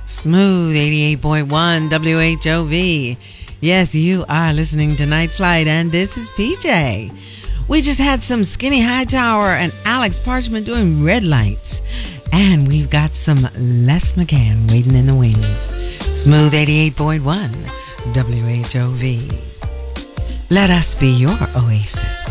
Smooth 88.1 WHOV. Yes, you are listening to Night Flight, and this is PJ. We just had some Skinny Hightower and Alex Parchment doing Red Lights. And we've got some Les McCann waiting in the wings. Smooth 88.1 WHOV. Let us be your oasis.